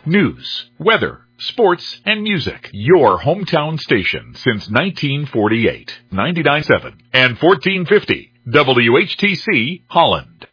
news, weather, sports, and music. Your hometown station since 1948. 99.7 and 1450 WHTC Holland.